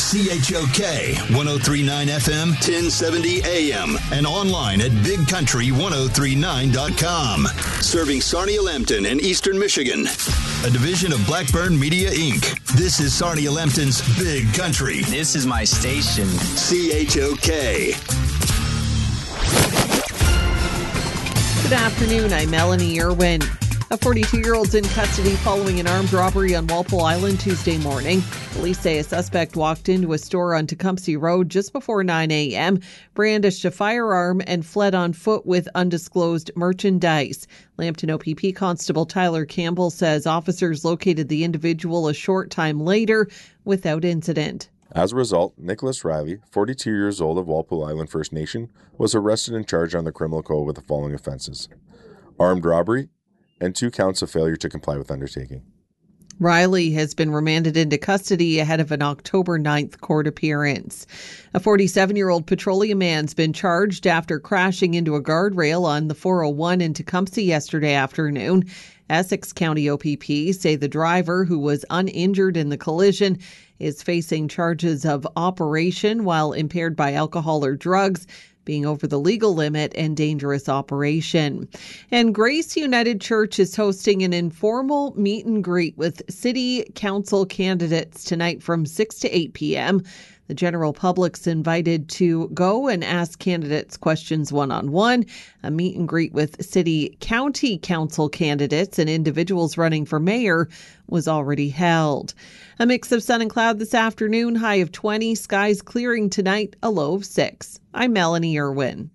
CHOK 103.9 FM, 1070 AM, and online at bigcountry1039.com. Serving Sarnia-Lambton and Eastern Michigan. A division of Blackburn Media, Inc. This is Sarnia-Lambton's Big Country. This is my station. CHOK. Good afternoon. I'm Melanie Irwin. A 42-year-old's in custody following an armed robbery on Walpole Island Tuesday morning. Police say a suspect walked into a store on Tecumseh Road just before 9 a.m., brandished a firearm, and fled on foot with undisclosed merchandise. Lambton OPP Constable Tyler Campbell says officers located the individual a short time later without incident. As a result, Nicholas Riley, 42 years old of Walpole Island First Nation, was arrested and charged on the criminal code with the following offenses: armed robbery and 2 counts of failure to comply with undertaking. Riley has been remanded into custody ahead of an October 9th court appearance. A 47-year-old petroleum man's been charged after crashing into a guardrail on the 401 in Tecumseh yesterday afternoon. Essex County OPP say the driver, who was uninjured in the collision, is facing charges of operation while impaired by alcohol or drugs, being over the legal limit, and dangerous operation. And Grace United Church is hosting an informal meet and greet with city council candidates tonight from 6 to 8 p.m. The general public's invited to go and ask candidates questions one-on-one. A meet and greet with city-county council candidates and individuals running for mayor was already held. A mix of sun and cloud this afternoon, high of 20. Skies clearing tonight, a low of 6. I'm Melanie Irwin.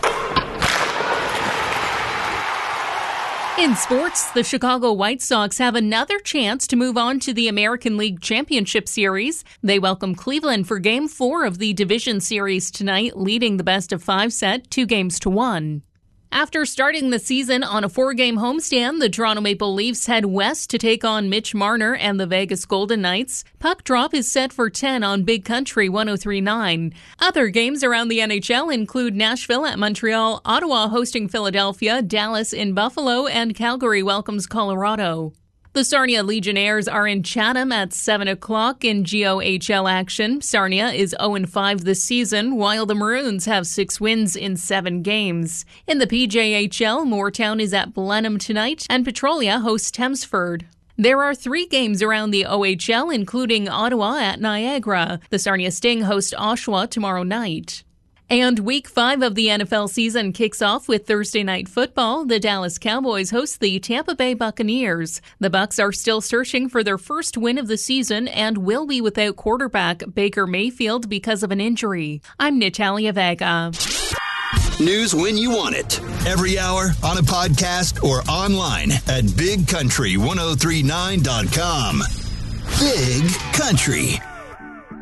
In sports, the Chicago White Sox have another chance to move on to the American League Championship Series. They welcome Cleveland for Game 4 of the Division Series tonight, leading the best-of-5 set 2-1. After starting the season on a 4-game homestand, the Toronto Maple Leafs head west to take on Mitch Marner and the Vegas Golden Knights. Puck drop is set for 10 on Big Country 103.9. Other games around the NHL include Nashville at Montreal, Ottawa hosting Philadelphia, Dallas in Buffalo, and Calgary welcomes Colorado. The Sarnia Legionnaires are in Chatham at 7 o'clock in GOHL action. Sarnia is 0-5 this season, while the Maroons have 6 wins in 7 games. In the PJHL, Mooretown is at Blenheim tonight, and Petrolia hosts Thamesford. There are 3 games around the OHL, including Ottawa at Niagara. The Sarnia Sting host Oshawa tomorrow night. And Week 5 of the NFL season kicks off with Thursday Night Football. The Dallas Cowboys host the Tampa Bay Buccaneers. The Bucs are still searching for their first win of the season and will be without quarterback Baker Mayfield because of an injury. I'm Natalia Vega. News when you want it. Every hour, on a podcast, or online at bigcountry1039.com. Big Country.